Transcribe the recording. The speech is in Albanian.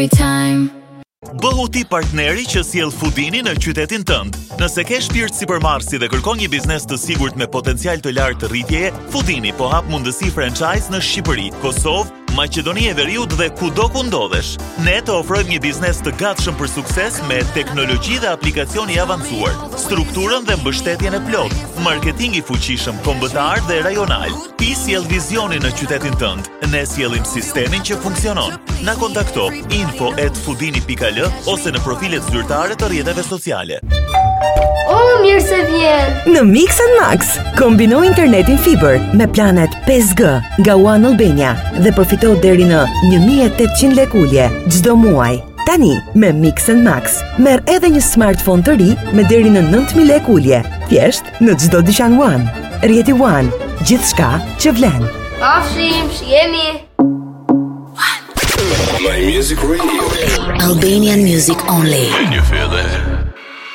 Bëhu ti partneri që sjell Foodini në qytetin tënd. Nëse ke shpirt sipërmarrësi dhe kërkon një biznes të sigurt me potencial të lartë të rritjeje, Foodini po hap mundësi franchise në Shqipëri, Kosovë, Maqedoni e Veriut dhe kudo ku ndodhesh. Ne të ofrojmë një biznes të gatshëm për sukses me teknologji dhe aplikacion i avancuar, strukturën dhe mbështetjen e plot, marketing i fuqishëm kombëtar dhe rajonal. Ti sjell vizionin në qytetin tënd. Ne sjellim sistemin që funksionon. Na kontakto info@foodini.al ose në profilet zyrtare të rrjeteve sociale. Mirë se vjen! Në Mix & Max, kombino internetin fiber me planet 5G nga One Albania dhe përfito deri në 1.800 lek ulje çdo muaj. Tani, me Mix & Max, merr edhe një smartphone të ri me deri në 9.000 lek ulje. Thjesht në çdo dyqan One. Rrjeti One, gjithçka që vlen. Pafshim, shihemi! My Music Radio. Albanian music only. Can you feel that?